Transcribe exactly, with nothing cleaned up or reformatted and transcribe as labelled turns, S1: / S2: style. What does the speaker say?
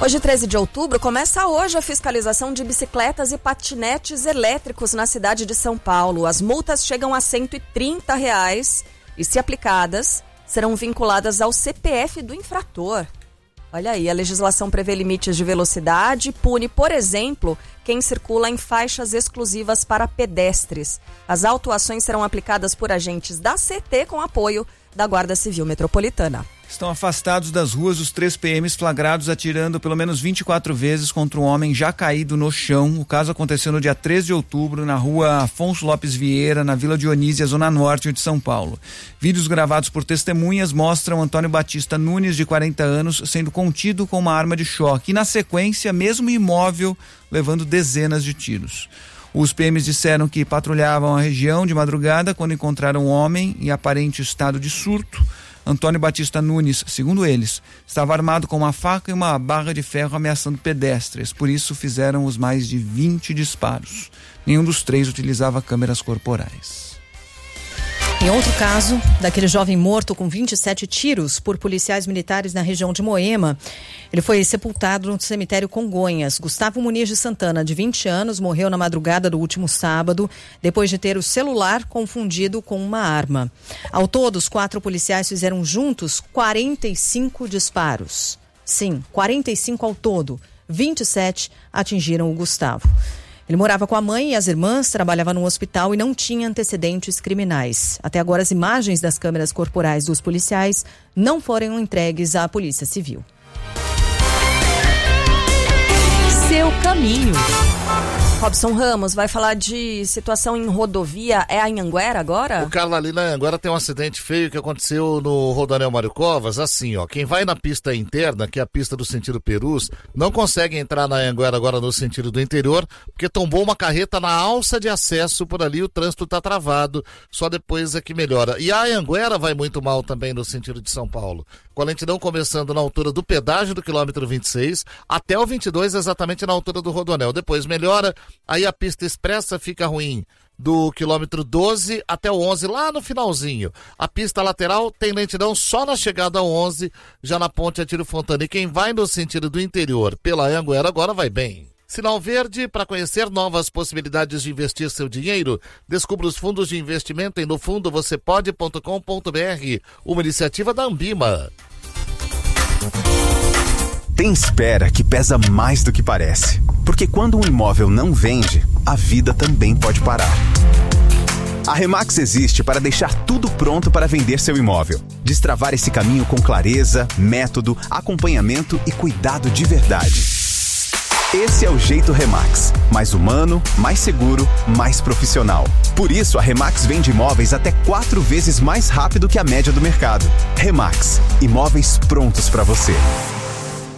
S1: Hoje, treze de outubro, começa hoje a fiscalização de bicicletas e patinetes elétricos na cidade de São Paulo. As multas chegam a cento e trinta reais e, se aplicadas, serão vinculadas ao C P F do infrator. Olha aí, a legislação prevê limites de velocidade e pune, por exemplo, quem circula em faixas exclusivas para pedestres. As autuações serão aplicadas por agentes da C T com apoio da Guarda Civil Metropolitana.
S2: Estão afastados das ruas os três P Ms flagrados atirando pelo menos vinte e quatro vezes contra um homem já caído no chão. O caso aconteceu no dia treze de outubro, na rua Afonso Lopes Vieira, na Vila Dionísia, zona norte de São Paulo. Vídeos gravados por testemunhas mostram Antônio Batista Nunes, de quarenta anos, sendo contido com uma arma de choque e, na sequência, mesmo imóvel, levando dezenas de tiros. Os P Ms disseram que patrulhavam a região de madrugada quando encontraram um homem em aparente estado de surto. Antônio Batista Nunes, segundo eles, estava armado com uma faca e uma barra de ferro ameaçando pedestres. Por isso fizeram os mais de vinte disparos. Nenhum dos três utilizava câmeras corporais.
S3: Em outro caso, daquele jovem morto com vinte e sete tiros por policiais militares na região de Moema, ele foi sepultado no cemitério Congonhas. Gustavo Muniz de Santana, de vinte anos, morreu na madrugada do último sábado, depois de ter o celular confundido com uma arma. Ao todo, os quatro policiais fizeram juntos quarenta e cinco disparos. Sim, quarenta e cinco ao todo. vinte e sete atingiram o Gustavo. Ele morava com a mãe e as irmãs, trabalhava num hospital e não tinha antecedentes criminais. Até agora, as imagens das câmeras corporais dos policiais não foram entregues à Polícia Civil.
S1: Seu caminho. Robson Ramos vai falar de situação em rodovia. É a Anhanguera agora?
S4: O Carla, ali na Anhanguera tem um acidente feio que aconteceu no Rodoanel Mário Covas. Assim, ó, quem vai na pista interna, que é a pista do sentido Perus, não consegue entrar na Anhanguera agora no sentido do interior, porque tombou uma carreta na alça de acesso por ali, o trânsito tá travado, só depois é que melhora. E a Anhanguera vai muito mal também no sentido de São Paulo, com a lentidão começando na altura do pedágio do quilômetro vinte e seis até o vinte e dois, exatamente na altura do Rodoanel. Depois melhora. Aí a pista expressa fica ruim do quilômetro doze até o onze, lá no finalzinho. A pista lateral tem lentidão só na chegada ao onze, já na ponte Atílio Fontana. E quem vai no sentido do interior pela Anhanguera agora vai bem. Sinal verde para conhecer novas possibilidades de investir seu dinheiro. Descubra os fundos de investimento em no fundo você pode ponto com ponto b r, uma iniciativa da Ambima.
S5: Tem espera que pesa mais do que parece. Porque quando um imóvel não vende, a vida também pode parar. A Remax existe para deixar tudo pronto para vender seu imóvel. Destravar esse caminho com clareza, método, acompanhamento e cuidado de verdade. Esse é o jeito Remax. Mais humano, mais seguro, mais profissional. Por isso, a Remax vende imóveis até quatro vezes mais rápido que a média do mercado. Remax. Imóveis prontos para você.